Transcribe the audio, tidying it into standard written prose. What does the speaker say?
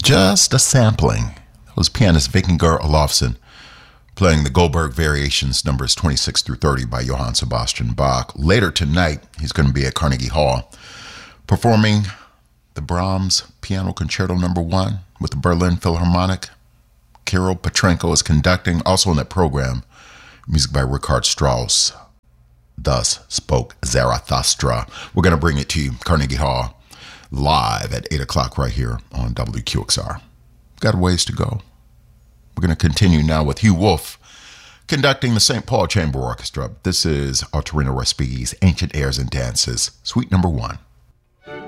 just a sampling. That was pianist Vikingur Olafsson playing the Goldberg Variations numbers 26 through 30 by Johann Sebastian Bach. Later tonight, he's going to be at Carnegie Hall performing the Brahms Piano Concerto No. 1 with the Berlin Philharmonic. Kirill Petrenko is conducting. Also in that program, music by Richard Strauss. Thus spoke Zarathustra. We're going to bring it to you, Carnegie Hall, live at 8 o'clock right here on WQXR. Got a ways to go. We're going to continue now with Hugh Wolf conducting the St. Paul Chamber Orchestra. This is Ottorino Respighi's Ancient Airs and Dances, Suite No. 1.